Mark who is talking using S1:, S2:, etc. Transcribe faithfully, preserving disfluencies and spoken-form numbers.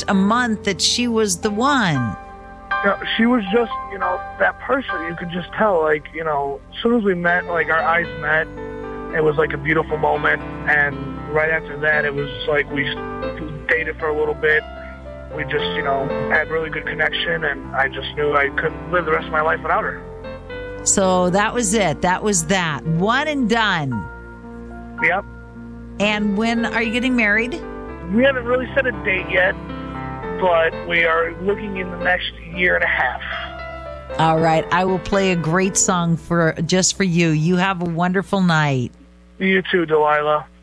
S1: a month that she was the one.
S2: You know, she was just, you know, that person. You could just tell, like, you know, as soon as we met, like, our eyes met, it was like a beautiful moment. And right after that, it was like we dated for a little bit. We just, you know, had really good connection, and I just knew I couldn't live the rest of my life without her.
S1: So that was it. That was that. One and done.
S2: Yep.
S1: And when are you getting married?
S2: We haven't really set a date yet, but we are looking in the next year and a half.
S1: All right. I will play a great song for just for you. You have a wonderful night.
S2: You too, Delilah.